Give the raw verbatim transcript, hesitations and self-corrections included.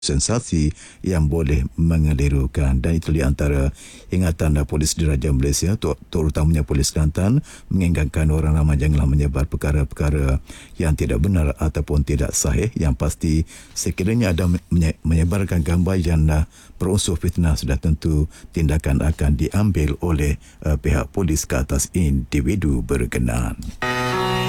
sensasi yang boleh mengelirukan. Dan itu di antara ingatan polis diraja Malaysia, terutamanya polis Kelantan, mengingatkan orang ramai janganlah menyebar perkara-perkara yang tidak benar ataupun tidak sahih. Yang pasti sekiranya ada menyebarkan gambar yang berunsur fitnah, sudah tentu tindakan akan diambil oleh uh, pihak polis ke atas individu berkenaan.